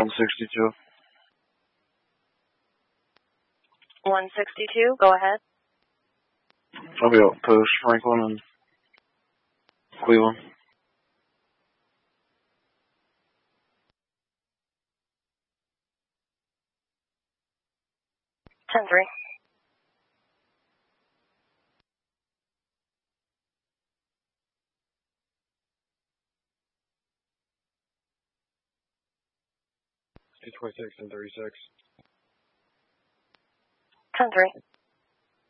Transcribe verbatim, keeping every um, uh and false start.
one sixty-two. one sixty-two, go ahead. I'll be outpost Franklin and Cleveland. ten three. two twenty-six and thirty-six. ten three.